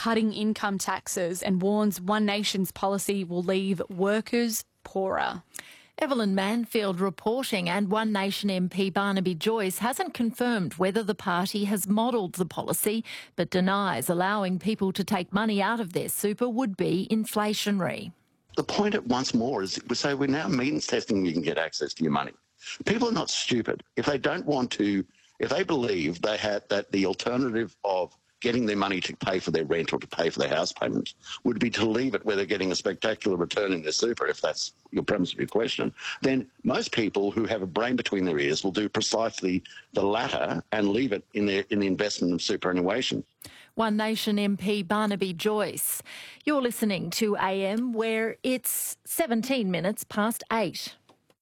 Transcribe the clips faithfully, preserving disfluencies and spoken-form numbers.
cutting income taxes and warns One Nation's policy will leave workers poorer. Evelyn Manfield reporting, and One Nation M P Barnaby Joyce hasn't confirmed whether the party has modelled the policy, but denies allowing people to take money out of their super would be inflationary. The point at once more is we say we're now means testing you can get access to your money. People are not stupid. If they don't want to, if they believe they had that the alternative of getting their money to pay for their rent or to pay for their house payments would be to leave it where they're getting a spectacular return in their super, if that's your premise of your question, then most people who have a brain between their ears will do precisely the latter and leave it in their in the investment of superannuation. One Nation M P Barnaby Joyce. You're listening to A M, where it's seventeen minutes past eight.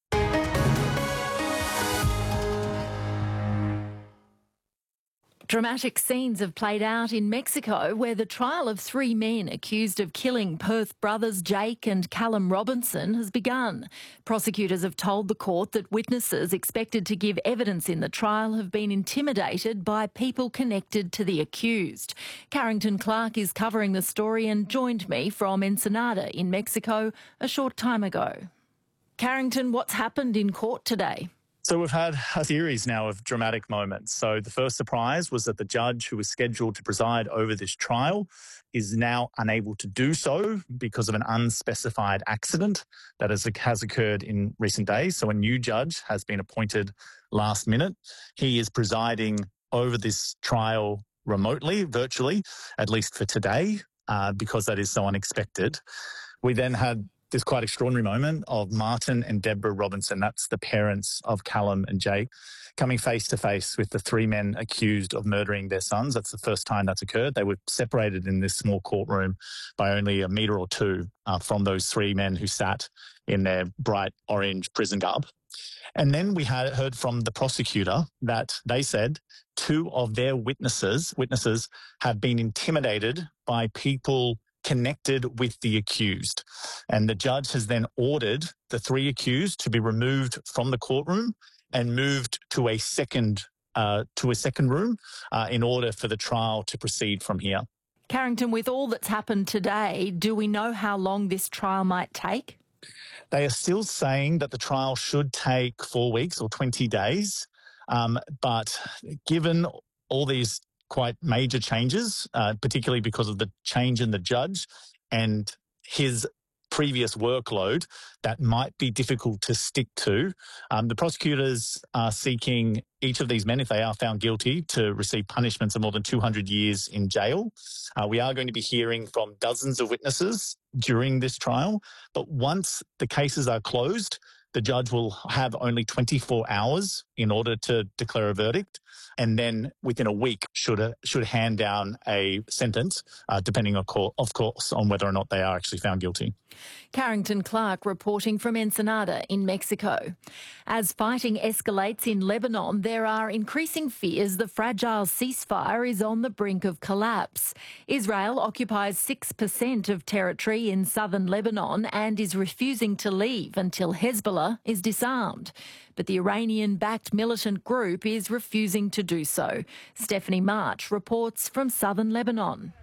Dramatic scenes have played out in Mexico, where the trial of three men accused of killing Perth brothers Jake and Callum Robinson has begun. Prosecutors have told the court that witnesses expected to give evidence in the trial have been intimidated by people connected to the accused. Carrington Clark is covering the story and joined me from Ensenada in Mexico a short time ago. Carrington, what's happened in court today? So we've had a series now of dramatic moments. So the first surprise was that the judge who was scheduled to preside over this trial is now unable to do so because of an unspecified accident that has, has occurred in recent days. So a new judge has been appointed last minute. He is presiding over this trial remotely, virtually, at least for today, uh, because that is so unexpected. We then had this quite extraordinary moment of Martin and Deborah Robinson, that's the parents of Callum and Jake, coming face to face with the three men accused of murdering their sons. That's the first time that's occurred. They were separated in this small courtroom by only a metre or two uh, from those three men who sat in their bright orange prison garb. And then we had heard from the prosecutor that they said two of their witnesses, witnesses have been intimidated by people connected with the accused. And the judge has then ordered the three accused to be removed from the courtroom and moved to a second uh, to a second room uh, in order for the trial to proceed from here. Carrington, with all that's happened today, do we know how long this trial might take? They are still saying that the trial should take four weeks or twenty days. Um, but given all these quite major changes, uh, particularly because of the change in the judge and his previous workload, that might be difficult to stick to. Um, the prosecutors are seeking each of these men, if they are found guilty, to receive punishments of more than two hundred years in jail. Uh, we are going to be hearing from dozens of witnesses during this trial, but once the cases are closed, the judge will have only twenty-four hours in order to declare a verdict, and then within a week should uh, should hand down a sentence, uh, depending, of course, of course, on whether or not they are actually found guilty. Carrington Clark reporting from Ensenada in Mexico. As fighting escalates in Lebanon, there are increasing fears the fragile ceasefire is on the brink of collapse. Israel occupies six percent of territory in southern Lebanon and is refusing to leave until Hezbollah is disarmed. But the Iranian-backed militant group is refusing to do so. Stephanie March reports from southern Lebanon.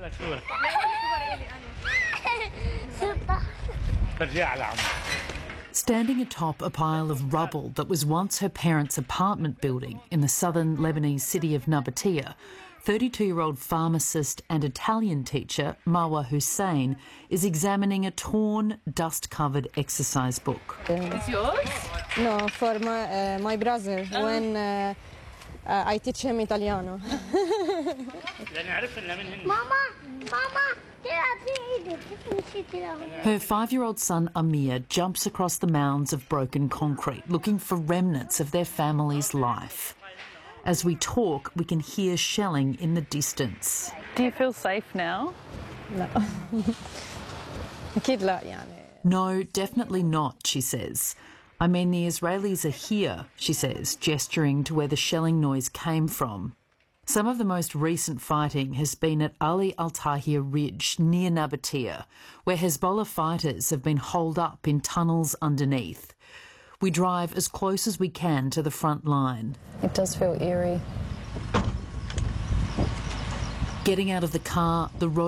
Standing atop a pile of rubble that was once her parents' apartment building in the southern Lebanese city of Nabatea, thirty-two-year-old pharmacist and Italian teacher Marwa Hussein is examining a torn, dust-covered exercise book. It's yours? No, for my, uh, my brother, oh. when uh, uh, I teach him Italiano. Mama, Mama, her five-year-old son Amir jumps across the mounds of broken concrete looking for remnants of their family's life. As we talk, we can hear shelling in the distance. Do you feel safe now? No. No, definitely not, she says. I mean, the Israelis are here, she says, gesturing to where the shelling noise came from. Some of the most recent fighting has been at Ali Al-Tahir Ridge near Nabatea, where Hezbollah fighters have been holed up in tunnels underneath. We drive as close as we can to the front line. It does feel eerie. Getting out of the car, the road